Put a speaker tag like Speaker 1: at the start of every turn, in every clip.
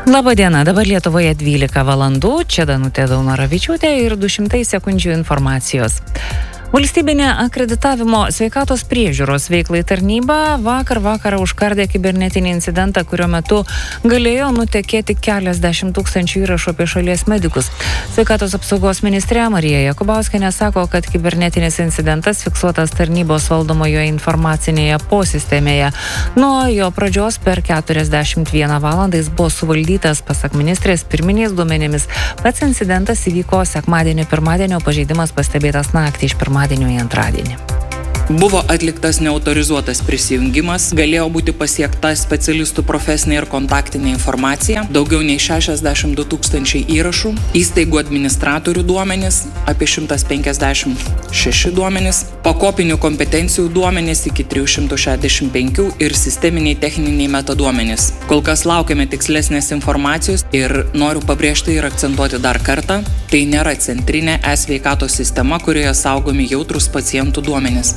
Speaker 1: Labadiena, dabar Lietuvoje 12 valandų, čia Danutė Daunoravičiūtė ir 200 sekundžių informacijos. Valstybinė akreditavimo sveikatos priežiūros veiklai tarnyba vakarą užkardė kibernetinį incidentą, kurio metu galėjo nutekėti keliasdešimt tūkstančių įrašų apie šalies medikus. Sveikatos apsaugos ministrė Marija Jakubauskienė sako, kad kibernetinis incidentas fiksuotas tarnybos valdomoje informacinėje posistemėje. Nuo jo pradžios per 41 valandą jis buvo suvaldytas, pasak ministrės pirminiais duomenimis. Pats incidentas įvyko sekmadienį, pirmadienio pažeidimas pastebėtas naktį iš pirmadienio į antradienį.
Speaker 2: Buvo atliktas neautorizuotas prisijungimas, galėjo būti pasiekta specialistų profesinė ir kontaktinė informacija, daugiau nei 62 tūkstančiai įrašų, įstaigų administratorių duomenys, apie 156 duomenys, pakopinių kompetencijų duomenys iki 365 ir sisteminiai techniniai metaduomenys. Kol kas laukiame tikslesnės informacijos ir noriu pabrėžti ir akcentuoti dar kartą, tai nėra centrinė e-sveikatos sistema, kurioje saugomi jautrus pacientų duomenys.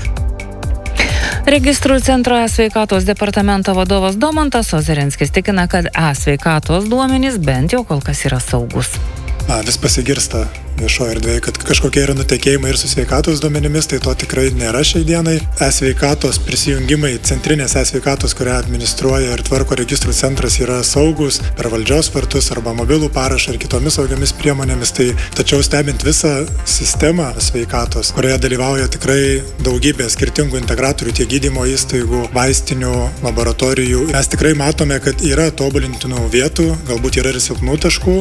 Speaker 1: Registrų centro e-sveikatos departamento vadovas Domantas Ozerenskis tikina, kad e-sveikatos duomenys bent jau kol kas yra saugus.
Speaker 3: Vis pasigirsta viešoje erdvėje, kad kažkokie yra nutekėjimai ir su sveikatos duomenimis, tai to tikrai nėra šiai dienai. E-sveikatos prisijungimai, centrinės e-sveikatos, kurią administruoja ir tvarko registrų centras, yra saugus per valdžios vartus arba mobilų parašą ir kitomis saugiamis priemonėmis. Tačiau stebint visą sistemą sveikatos, kurioje dalyvauja tikrai daugybė skirtingų integratorių, tiek gydymo įstaigų, vaistinių, laboratorijų, mes tikrai matome, kad yra tobulintinų vietų, galbūt yra ir silpnų taškų.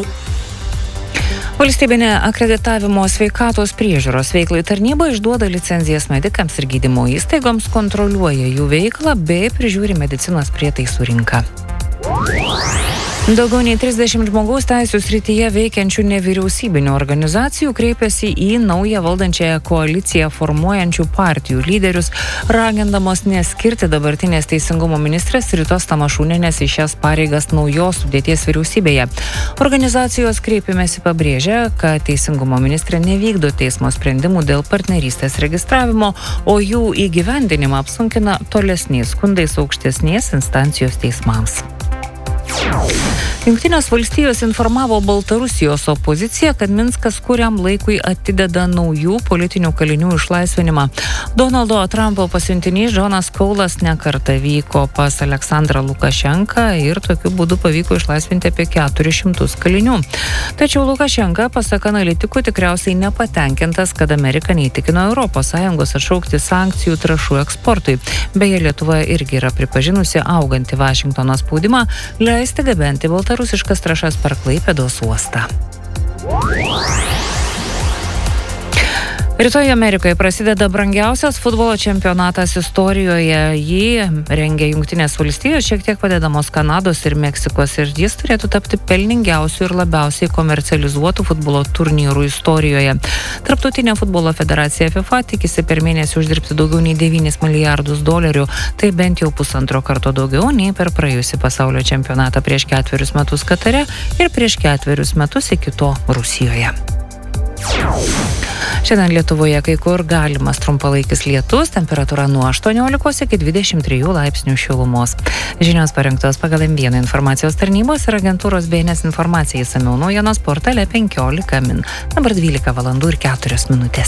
Speaker 1: Valstybinė akreditavimo sveikatos priežiūros veiklai tarnyba išduoda licenzijas medikams ir gydymo įstaigoms, kontroliuoja jų veiklą bei prižiūri medicinos prietaisų rinką. Daugiau nei 30 žmogaus teisių srityje veikiančių nevyriausybinių organizacijų kreipėsi į naują valdančiąją koaliciją formuojančių partijų lyderius, ragindamos neskirti dabartinės teisingumo ministrės Ritos Tamašūnienės į šias pareigas naujos sudėties vyriausybėje. Organizacijos kreipimėsi pabrėžia, kad teisingumo ministrė nevykdo teismo sprendimų dėl partnerystės registravimo, o jų įgyvendinimą apsunkina tolesniais skundais aukštesnės instancijos teismams. Jungtinės valstijos informavo Baltarusijos opoziciją, kad Minskas kuriam laikui atideda naujų politinių kalinių išlaisvinimą. Donaldo Trumpo pasiuntinys Džonas Kaulas nekartą vyko pas Aleksandrą Lukašenką ir tokiu būdu pavyko išlaisvinti apie 400 kalinių. Tačiau Lukašenka, pasak analitikų, tikriausiai nepatenkintas, kad Amerika neįtikino ES atšaukti sankcijų trąšų eksportui. Beje, Lietuva irgi yra pripažinusi augantį Vašingtono spaudimą leisti gabenti baltarusiškas trąšas per Klaipėdos uostą. Rytoj Amerikoje prasideda brangiausias futbolo čempionatas istorijoje. Jį rengia Jungtinės valstijos, šiek tiek padedamos Kanados ir Meksikos, ir jis turėtų tapti pelningiausių ir labiausiai komercializuotų futbolo turnyrų istorijoje. Tarptautinė futbolo federacija FIFA tikisi per mėnesį uždirbti daugiau nei $9 milijardus. Tai bent jau 1,5 karto daugiau nei per praėjusį pasaulio čempionatą prieš 4 metus Katare ir prieš 4 metus iki to Rusijoje. Šiandien Lietuvoje kai kur galimas trumpalaikis lietus, temperatūra nuo 18 iki 23 laipsnių šilumos. Žinios parengtos pagal M1 informacijos tarnybos ir agentūros BNS informacijai išsamiau naujienos portale 15 min. Dabar 12 valandų ir 4 minutės.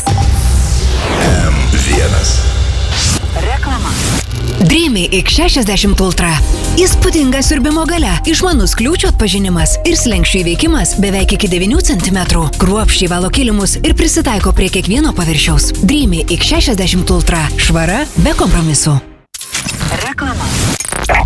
Speaker 4: M1.
Speaker 5: Reklama. Dreamy X60 Ultra. Įspūdinga siurbimo galia, išmanus kliūčių atpažinimas ir slenksčių įveikimas beveik iki 9 cm. Kruopščiai valo kilimus ir prisitaiko prie kiekvieno paviršiaus. Dreamy X60 Ultra. Švara be kompromisų.